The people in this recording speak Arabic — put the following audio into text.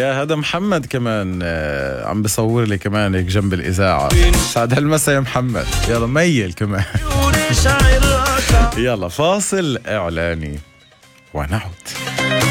يا هذا محمد كمان عم بصور لي كمان هيك جنب الإذاعة. سعد هالمسا يا محمد. يلا ميل كمان. يلا فاصل إعلاني ونعود.